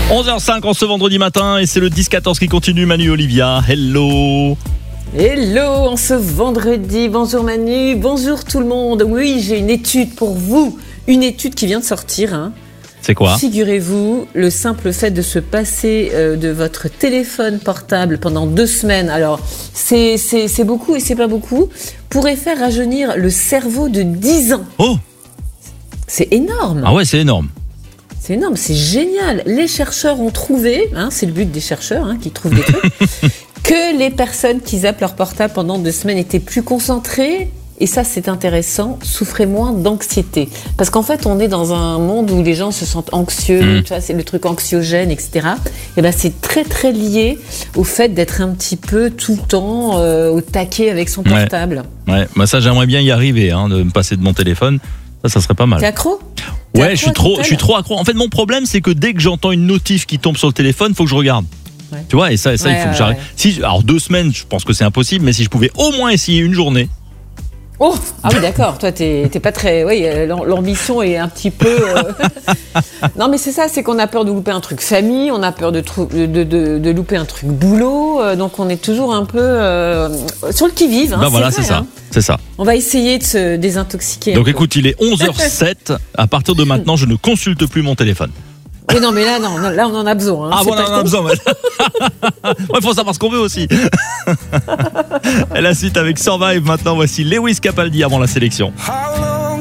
11h05 en ce vendredi matin et c'est le 10-14 qui continue. Manu, Olivia, hello. Hello, en ce vendredi, bonjour Manu, bonjour tout le monde. Oui, j'ai une étude pour vous, une étude qui vient de sortir. C'est quoi ? Figurez-vous, le simple fait de se passer de votre téléphone portable pendant 2 semaines, alors c'est beaucoup et c'est pas beaucoup, pourrait faire rajeunir le cerveau de 10 ans. Oh ! C'est énorme. Ah ouais, c'est énorme. C'est énorme, c'est génial. Les chercheurs ont trouvé, c'est le but des chercheurs qui trouvent des trucs, que les personnes qui zappent leur portable pendant 2 semaines étaient plus concentrées, et ça c'est intéressant, souffraient moins d'anxiété. Parce qu'en fait on est dans un monde où les gens se sentent anxieux, tu vois, c'est le truc anxiogène, etc. Et ben c'est très très lié au fait d'être un petit peu tout le temps au taquet avec son portable. Ouais, moi ça j'aimerais bien y arriver, de me passer de mon téléphone. Ça serait pas mal. T'es accro ? Ouais, je suis trop accro. En fait, mon problème, c'est que dès que j'entends une notif qui tombe sur le téléphone, faut que je regarde. Ouais. Tu vois, et ça il faut que j'arrête. Si, alors 2 semaines, je pense que c'est impossible, mais si je pouvais au moins essayer une journée. Oh, ah oui, d'accord. Toi, t'es pas très. Oui, l'ambition est un petit peu. Non, mais c'est ça, c'est qu'on a peur de louper un truc famille, on a peur de louper un truc boulot, donc on est toujours un peu sur le qui-vive. Voilà, c'est ça. C'est ça. On va essayer de se désintoxiquer. Donc écoute, il est 11h07. À partir de maintenant, je ne consulte plus mon téléphone. Oui, non, mais là, là, on en a besoin. Ah, voilà, on en a besoin. Il faut savoir ce qu'on veut aussi. Et la suite avec Survive. Maintenant, voici Lewis Capaldi avant la sélection.